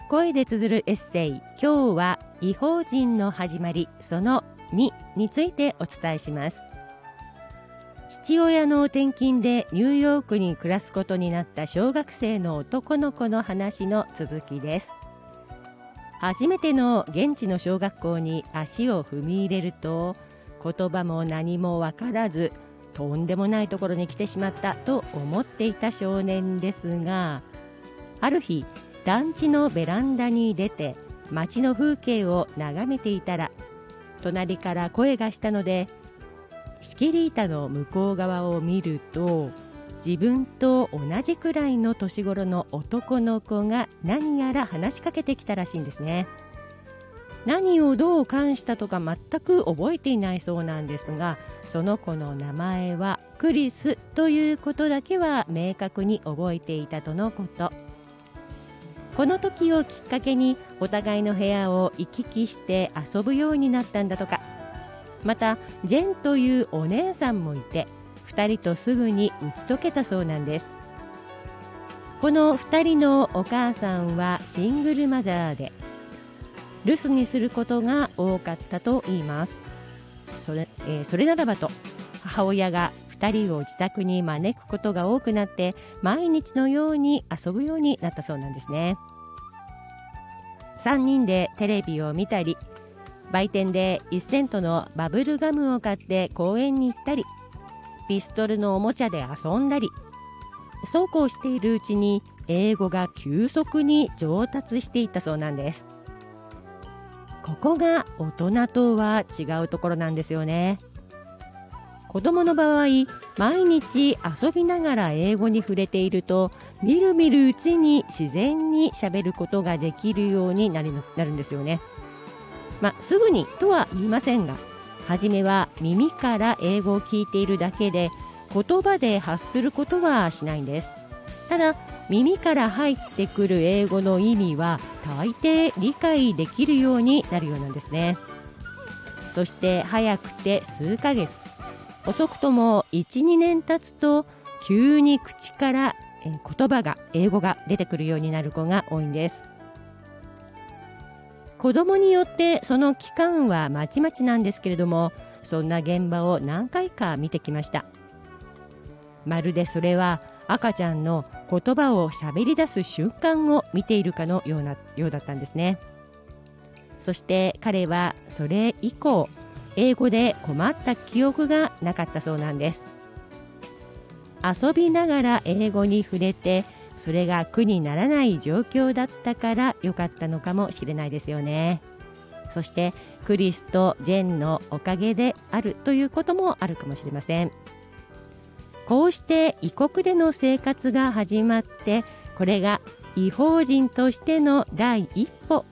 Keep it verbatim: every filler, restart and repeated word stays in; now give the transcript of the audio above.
声で綴るエッセイ、今日は異邦人の始まりそのにについてお伝えします。父親の転勤でニューヨークに暮らすことになった小学生の男の子の話の続きです。初めての現地の小学校に足を踏み入れると、言葉も何もわからず、とんでもないところに来てしまったと思っていた少年ですが、ある日団地のベランダに出て街の風景を眺めていたら、隣から声がしたので、シキリータの向こう側を見ると、自分と同じくらいの年頃の男の子が何やら話しかけてきたらしいんですね。何をどう感したとか全く覚えていないそうなんですが、その子の名前はクリスということだけは明確に覚えていたとのこと。この時をきっかけにお互いの部屋を行き来して遊ぶようになったんだとか。またジェンというお姉さんもいて、ふたりとすぐに打ち解けたそうなんです。このふたりのお母さんはシングルマザーで、留守にすることが多かったといいます。それ、えー、それならばと、母親がふたりを自宅に招くことが多くなって、毎日のように遊ぶようになったそうなんですね。さんにんでテレビを見たり、売店でいちセントのバブルガムを買って公園に行ったり、ピストルのおもちゃで遊んだり、そうこうしているうちに英語が急速に上達していったそうなんです。ここが大人とは違うところなんですよね。子供の場合、毎日遊びながら英語に触れていると、みるみるうちに自然に喋ることができるようになります、なるんですよね。まあ、すぐにとは言いませんが、初めは耳から英語を聞いているだけで、言葉で発することはしないんです。ただ、耳から入ってくる英語の意味は大抵理解できるようになるようなんですね。そして早くて数ヶ月、遅くともいち、にねん経つと、急に口から言葉が、英語が出てくるようになる子が多いんです。子供によってその期間はまちまちなんですけれども、そんな現場を何回か見てきました。まるでそれは赤ちゃんの言葉を喋り出す瞬間を見ているかのようなようだったんですね。そして彼はそれ以降、英語で困った記憶がなかったそうなんです。遊びながら英語に触れて、それが苦にならない状況だったから良かったのかもしれないですよね。そしてクリスとジェンのおかげであるということもあるかもしれません。こうして異国での生活が始まって、これが異邦人としての第一歩